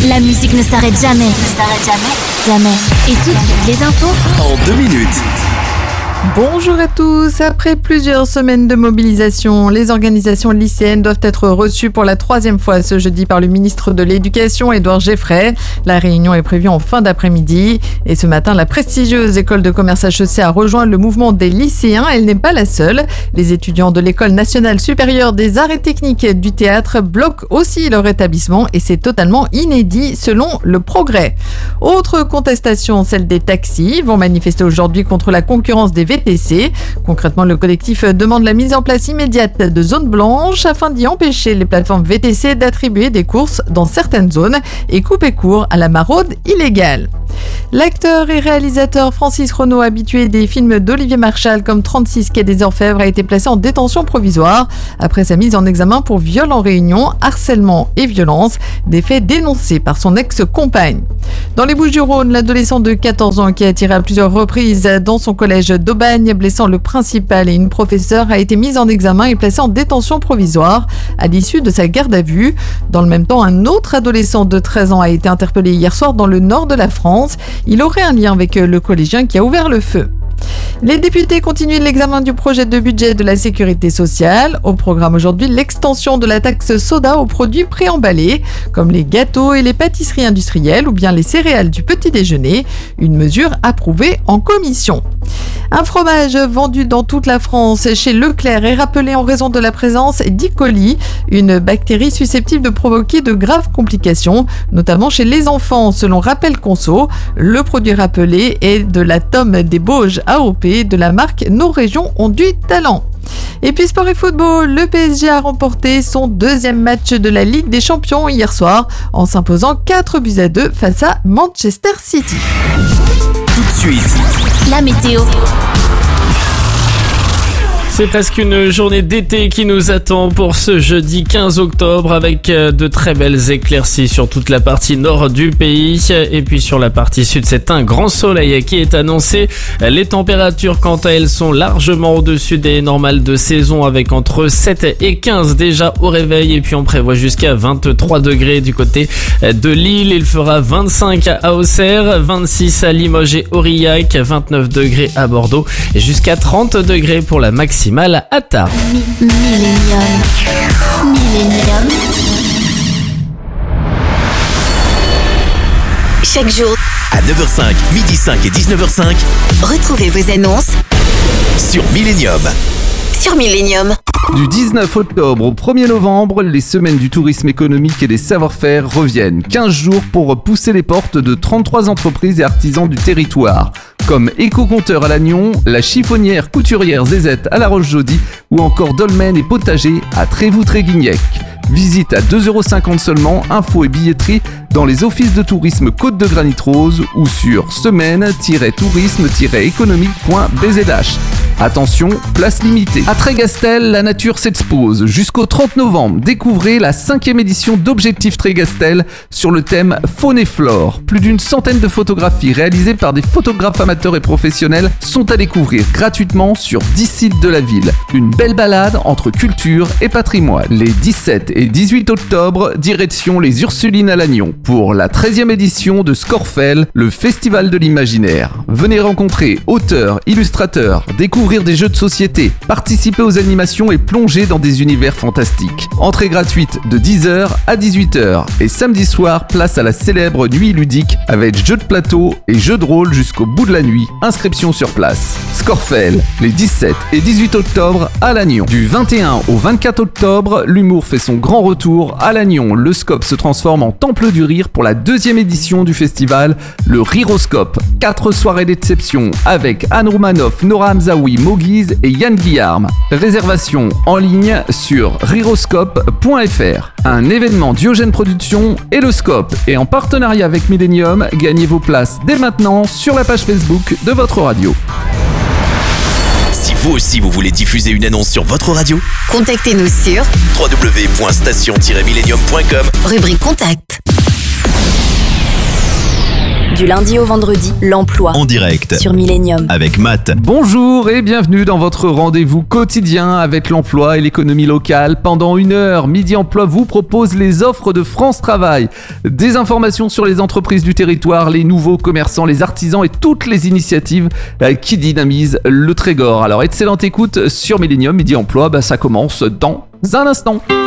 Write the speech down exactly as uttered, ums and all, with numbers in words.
La musique ne s'arrête jamais. Ne s'arrête jamais. Jamais. Et tout de suite, les infos. En deux minutes. Bonjour à tous. Après plusieurs semaines de mobilisation, les organisations lycéennes doivent être reçues pour la troisième fois ce jeudi par le ministre de l'Éducation, Édouard Geoffrey. La réunion est prévue en fin d'après-midi. Et ce matin, la prestigieuse école de commerce H E C a rejoint le mouvement des lycéens. Elle n'est pas la seule. Les étudiants de l'École nationale supérieure des arts et techniques du théâtre bloquent aussi leur établissement et c'est totalement inédit selon le Progrès. Autre contestation, celle des taxis, vont manifester aujourd'hui contre la concurrence des V T C. Concrètement, le collectif demande la mise en place immédiate de zones blanches afin d'y empêcher les plateformes V T C d'attribuer des courses dans certaines zones et couper court à la maraude illégale. L'acteur et réalisateur Francis Renaud, habitué des films d'Olivier Marchal comme trente-six quai des Orfèvres, a été placé en détention provisoire après sa mise en examen pour viol en réunion, harcèlement et violence, des faits dénoncés par son ex-compagne. Dans les Bouches-du-Rhône, l'adolescent de quatorze ans qui a tiré à plusieurs reprises dans son collège d'Aubagne, blessant le principal et une professeure, a été mis en examen et placé en détention provisoire à l'issue de sa garde à vue. Dans le même temps, un autre adolescent de treize ans a été interpellé hier soir dans le nord de la France. Il aurait un lien avec le collégien qui a ouvert le feu. Les députés continuent l'examen du projet de budget de la sécurité sociale. Au programme aujourd'hui, l'extension de la taxe soda aux produits préemballés, comme les gâteaux et les pâtisseries industrielles ou bien les céréales du petit déjeuner. Une mesure approuvée en commission. Un fromage vendu dans toute la France chez Leclerc est rappelé en raison de la présence d'E. coli, une bactérie susceptible de provoquer de graves complications, notamment chez les enfants, selon Rappel Conso. Le produit rappelé est de la Tome des Bauges A O P de la marque Nos Régions ont du talent. Et puis sport et football, le P S G a remporté son deuxième match de la Ligue des Champions hier soir en s'imposant quatre buts à deux face à Manchester City. Tout de suite, La météo. C'est presque une journée d'été qui nous attend pour ce jeudi quinze octobre avec de très belles éclaircies sur toute la partie nord du pays. Et puis sur la partie sud, c'est un grand soleil qui est annoncé. Les températures, quant à elles, sont largement au-dessus des normales de saison avec entre sept et quinze déjà au réveil. Et puis on prévoit jusqu'à vingt-trois degrés du côté de Lille. Il fera vingt-cinq à Auxerre, vingt-six à Limoges et Aurillac, vingt-neuf degrés à Bordeaux et jusqu'à trente degrés pour la maximale à Tarbes. Mi- Millennium. Millennium. Chaque jour, à neuf heures cinq, midi cinq et dix-neuf heures cinq, retrouvez vos annonces sur Millennium. sur Millennium. Du dix-neuf octobre au premier novembre, les semaines du tourisme économique et des savoir-faire reviennent. quinze jours pour pousser les portes de trente-trois entreprises et artisans du territoire, comme Éco-Compteur à Lannion, la chiffonnière couturière Zézette à La Roche-Jaudy ou encore Dolmen et Potager à Trévoux-Tréguignec. Visite à deux euros cinquante seulement, infos et billetterie dans les offices de tourisme Côte de Granit Rose ou sur semaine tiret tourisme tiret économique point b z h. Attention, place limitée. À Trégastel, la nature s'expose. Jusqu'au trente novembre, découvrez la cinquième édition d'Objectif Trégastel sur le thème Faune et Flore. Plus d'une centaine de photographies réalisées par des photographes amateurs et professionnels sont à découvrir gratuitement sur dix sites de la ville. Une belle balade entre culture et patrimoine. Les dix-sept et dix-huit octobre, direction les Ursulines à Lannion pour la treizième édition de Scorfel, le festival de l'imaginaire. Venez rencontrer auteurs, illustrateurs, découvrir des jeux de société, participer aux animations et plonger dans des univers fantastiques. Entrée gratuite de dix heures à dix-huit heures et samedi soir, place à la célèbre nuit ludique avec jeux de plateau et jeux de rôle jusqu'au bout de la nuit. Inscription sur place. Scorfel, les dix-sept et dix-huit octobre à Lannion. Du vingt et un au vingt-quatre octobre, l'humour fait son grand retour à Lannion. Le Scope se transforme en temple du rire pour la deuxième édition du festival, le Riroscope. Quatre soirées d'exception avec Anne Roumanoff, Nora Hamzaoui, Moguise et Yann Guillarme. Réservation en ligne sur riroscope point f r. Un événement Diogène Productions et le Scope. Et en partenariat avec Millennium, gagnez vos places dès maintenant sur la page Facebook de votre radio. Si vous aussi vous voulez diffuser une annonce sur votre radio, Contactez-nous sur w w w point station tiret millennium point com, rubrique Contact. Du lundi au vendredi, l'emploi En direct sur Millennium. avec Matt. Bonjour et bienvenue dans votre rendez-vous quotidien avec l'emploi et l'économie locale. Pendant une heure, Midi Emploi vous propose les offres de France Travail. Des informations sur les entreprises du territoire, les nouveaux commerçants, les artisans et toutes les initiatives qui dynamisent le Trégor. Alors excellente écoute sur Millennium. Midi Emploi, bah, ça commence dans un instant.